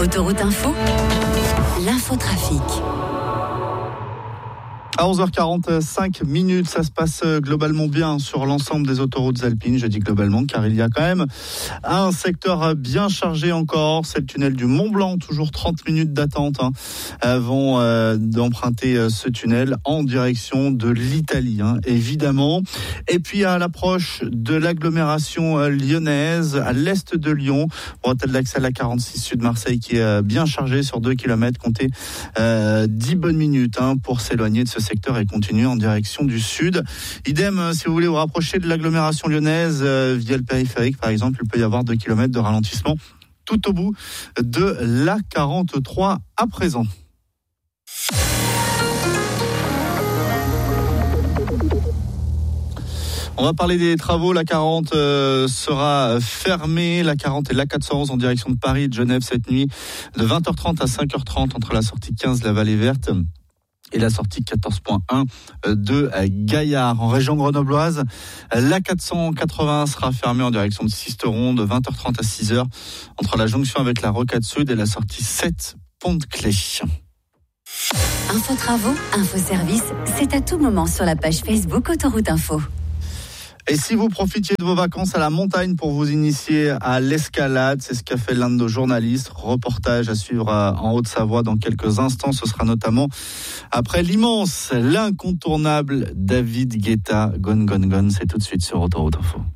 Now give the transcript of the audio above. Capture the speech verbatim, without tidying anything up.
Autoroute Info, l'infotrafic. À onze heures quarante-cinq minutes, ça se passe globalement bien sur l'ensemble des autoroutes alpines. Je dis globalement car il y a quand même un secteur bien chargé encore. C'est le tunnel du Mont Blanc, toujours trente minutes d'attente hein, avant euh, d'emprunter ce tunnel en direction de l'Italie, hein, évidemment. Et puis à l'approche de l'agglomération lyonnaise, à l'est de Lyon, bretelle d'accès à la quarante-six sud Marseille qui est bien chargée sur deux kilomètres. Comptez euh, dix bonnes minutes hein, pour s'éloigner de ce secteur et continuer en direction du sud. Idem, si vous voulez vous rapprocher de l'agglomération lyonnaise euh, via le périphérique, par exemple, il peut y avoir deux kilomètres de ralentissement tout au bout de l'A quarante-trois à présent. On va parler des travaux. La quarante euh, sera fermée. La quarante et l'A quatre cent onze en direction de Paris et de Genève cette nuit de vingt heures trente à cinq heures trente entre la sortie quinze de la Vallée Verte et la sortie quatorze point un de Gaillard. En région grenobloise, l'A quatre cent quatre-vingts sera fermée en direction de Sisteron de vingt heures trente à six heures entre la jonction avec la Rocade Sud et la sortie sept Pont de Clé. Info travaux, info service, c'est à tout moment sur la page Facebook Autoroute Info. Et si vous profitiez de vos vacances à la montagne pour vous initier à l'escalade, c'est ce qu'a fait l'un de nos journalistes. Reportage à suivre en Haute-Savoie dans quelques instants. Ce sera notamment après l'immense, l'incontournable David Guetta. Gone, gone, gone. C'est tout de suite sur Autoroute Info.